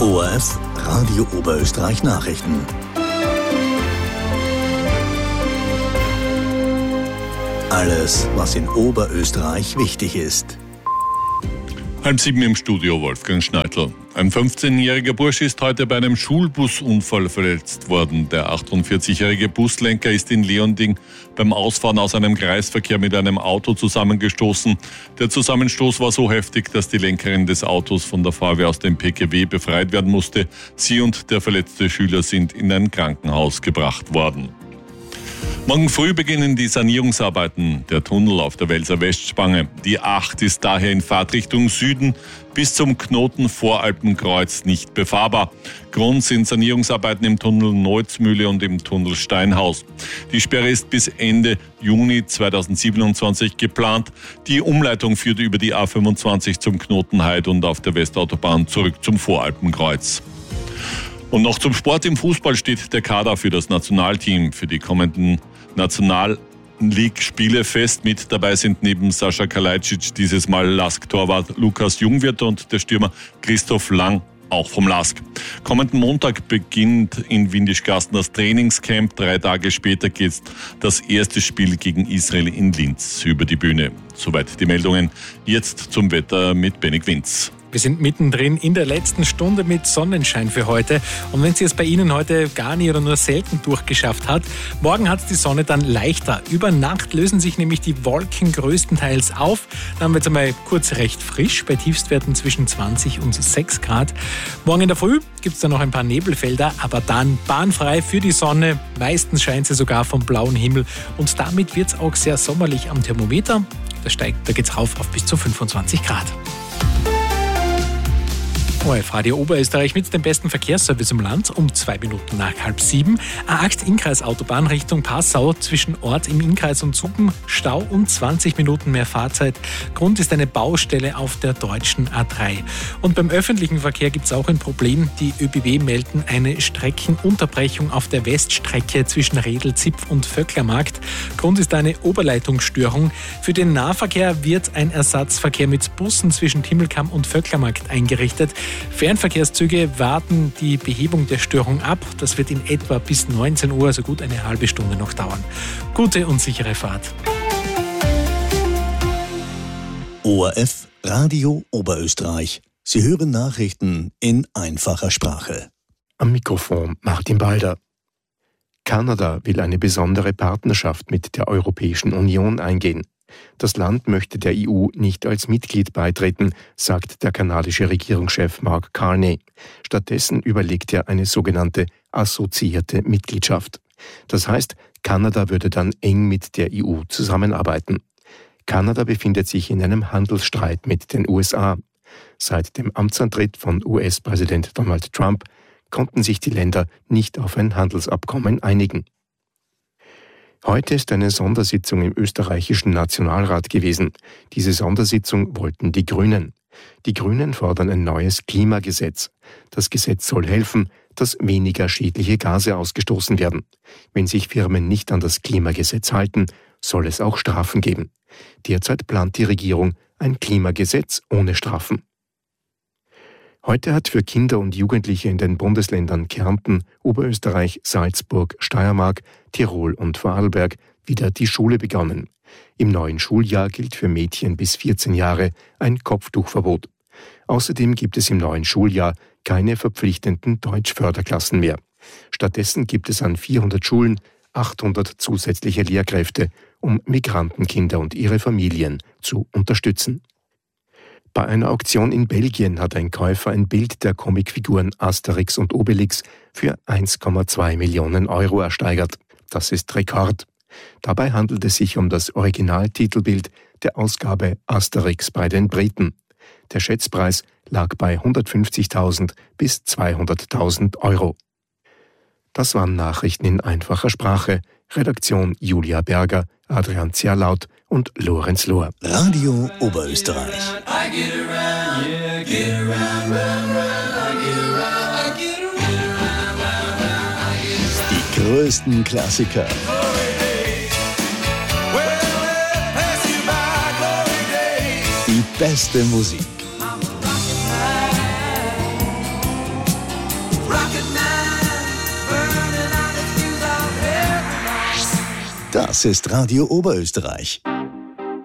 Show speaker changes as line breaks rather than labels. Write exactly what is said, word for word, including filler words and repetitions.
O R F Radio Oberösterreich Nachrichten. Alles, was in Oberösterreich wichtig ist.
Halb sieben im Studio, Wolfgang Schneidl. Ein fünfzehnjähriger Bursche ist heute bei einem Schulbusunfall verletzt worden. Der achtundvierzigjährige Buslenker ist in Leonding beim Ausfahren aus einem Kreisverkehr mit einem Auto zusammengestoßen. Der Zusammenstoß war so heftig, dass die Lenkerin des Autos von der Feuerwehr aus dem P K W befreit werden musste. Sie und der verletzte Schüler sind in ein Krankenhaus gebracht worden. Morgen früh beginnen die Sanierungsarbeiten der Tunnel auf der Welser Westspange. Die acht ist daher in Fahrtrichtung Süden bis zum Knoten Voralpenkreuz nicht befahrbar. Grund sind Sanierungsarbeiten im Tunnel Neuzmühle und im Tunnel Steinhaus. Die Sperre ist bis Ende Juni zweitausendsiebenundzwanzig geplant. Die Umleitung führt über die A fünfundzwanzig zum Knoten Heid und auf der Westautobahn zurück zum Voralpenkreuz. Und noch zum Sport. Im Fußball steht der Kader für das Nationalteam für die kommenden National-League-Spiele fest. Mit dabei sind neben Sascha Kalajdzic dieses Mal Lask-Torwart Lukas Jungwirth und der Stürmer Christoph Lang, auch vom Lask. Kommenden Montag beginnt in Windischgarsten das Trainingscamp. Drei Tage später geht das erste Spiel gegen Israel in Linz über die Bühne. Soweit die Meldungen. Jetzt zum Wetter mit Benny Quinz.
Wir sind mittendrin in der letzten Stunde mit Sonnenschein für heute. Und wenn sie es bei Ihnen heute gar nie oder nur selten durchgeschafft hat, morgen hat es die Sonne dann leichter. Über Nacht lösen sich nämlich die Wolken größtenteils auf. Dann haben wir jetzt einmal kurz recht frisch, bei Tiefstwerten zwischen zwanzig und sechs Grad. Morgen in der Früh gibt es dann noch ein paar Nebelfelder, aber dann bahnfrei für die Sonne. Meistens scheint sie sogar vom blauen Himmel. Und damit wird es auch sehr sommerlich am Thermometer. Da steigt, da geht es rauf auf bis zu fünfundzwanzig Grad. O R F Radio Oberösterreich mit dem besten Verkehrsservice im Land um zwei Minuten nach halb sieben. A acht Innkreisautobahn Richtung Passau zwischen Ort im Innkreis und Suppen. Stau und zwanzig Minuten mehr Fahrzeit. Grund ist eine Baustelle auf der deutschen A drei. Und beim öffentlichen Verkehr gibt es auch ein Problem. Die ÖBB melden eine Streckenunterbrechung auf der Weststrecke zwischen Redl, Zipf und Vöcklermarkt. Grund ist eine Oberleitungsstörung. Für den Nahverkehr wird ein Ersatzverkehr mit Bussen zwischen Timmelkamm und Vöcklermarkt eingerichtet. Fernverkehrszüge warten die Behebung der Störung ab. Das wird in etwa bis neunzehn Uhr, also gut eine halbe Stunde noch dauern. Gute und sichere Fahrt.
O R F Radio Oberösterreich. Sie hören Nachrichten in einfacher Sprache.
Am Mikrofon Martin Balder. Kanada will eine besondere Partnerschaft mit der Europäischen Union eingehen. Das Land möchte der E U nicht als Mitglied beitreten, sagt der kanadische Regierungschef Mark Carney. Stattdessen überlegt er eine sogenannte assoziierte Mitgliedschaft. Das heißt, Kanada würde dann eng mit der E U zusammenarbeiten. Kanada befindet sich in einem Handelsstreit mit den U S A. Seit dem Amtsantritt von U S-Präsident Donald Trump konnten sich die Länder nicht auf ein Handelsabkommen einigen. Heute ist eine Sondersitzung im österreichischen Nationalrat gewesen. Diese Sondersitzung wollten die Grünen. Die Grünen fordern ein neues Klimagesetz. Das Gesetz soll helfen, dass weniger schädliche Gase ausgestoßen werden. Wenn sich Firmen nicht an das Klimagesetz halten, soll es auch Strafen geben. Derzeit plant die Regierung ein Klimagesetz ohne Strafen. Heute hat für Kinder und Jugendliche in den Bundesländern Kärnten, Oberösterreich, Salzburg, Steiermark, Tirol und Vorarlberg wieder die Schule begonnen. Im neuen Schuljahr gilt für Mädchen bis vierzehn Jahre ein Kopftuchverbot. Außerdem gibt es im neuen Schuljahr keine verpflichtenden Deutschförderklassen mehr. Stattdessen gibt es an vierhundert Schulen achthundert zusätzliche Lehrkräfte, um Migrantenkinder und ihre Familien zu unterstützen. Bei einer Auktion in Belgien hat ein Käufer ein Bild der Comicfiguren Asterix und Obelix für eins Komma zwei Millionen Euro ersteigert. Das ist Rekord. Dabei handelt es sich um das Originaltitelbild der Ausgabe Asterix bei den Briten. Der Schätzpreis lag bei hundertfünfzigtausend bis zweihunderttausend Euro. Das waren Nachrichten in einfacher Sprache. Redaktion Julia Berger, Adrian Zierlaut und Lorenz Lohr.
Radio Oberösterreich. Die größten Klassiker. Die beste Musik. Das ist Radio Oberösterreich.